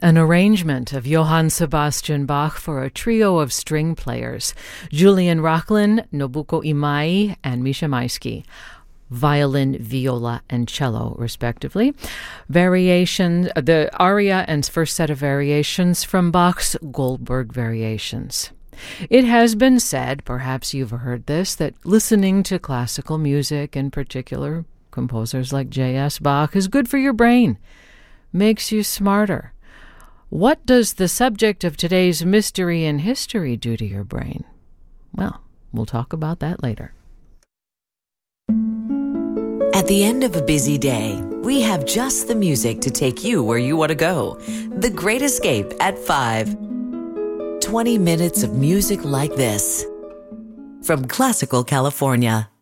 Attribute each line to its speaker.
Speaker 1: an arrangement of Johann Sebastian Bach for a trio of string players, Julian Rachlin, Nobuko Imai, and Misha Maisky. Violin, viola, and cello, respectively. The aria and first set of variations from Bach's Goldberg Variations. It has been said, perhaps you've heard this, that listening to classical music, in particular composers like J.S. Bach, is good for your brain, makes you smarter. What does the subject of today's Mystery in History do to your brain? Well, we'll talk about that later.
Speaker 2: At the end of a busy day, we have just the music to take you where you want to go. The Great Escape at 5. 20 minutes of music like this. From Classical California.